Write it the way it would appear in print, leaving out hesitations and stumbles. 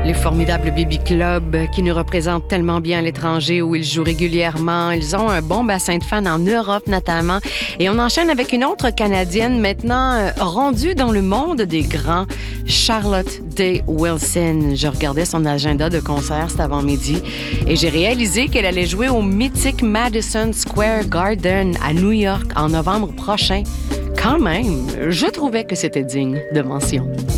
Les formidables Baby Club qui nous représentent tellement bien à l'étranger où ils jouent régulièrement. Ils ont un bon bassin de fans en Europe notamment. Et on enchaîne avec une autre Canadienne maintenant rendue dans le monde des grands, Charlotte Day Wilson. Je regardais son agenda de concert cet avant-midi et j'ai réalisé qu'elle allait jouer au mythique Madison Square Garden à New York en novembre prochain. Quand même, je trouvais que c'était digne de mention.